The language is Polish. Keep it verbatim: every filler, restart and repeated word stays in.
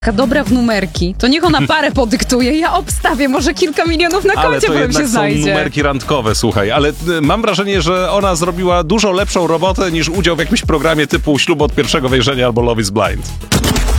taka dobra w numerki, to niech ona parę podyktuje, ja obstawię, może kilka milionów na Ale koncie to potem jednak się są znajdzie. numerki randkowe, słuchaj. Ale y, mam wrażenie, że ona zrobiła dużo lepszą robotę niż udział w jakimś programie typu Ślub od pierwszego wejrzenia albo Love is Blind.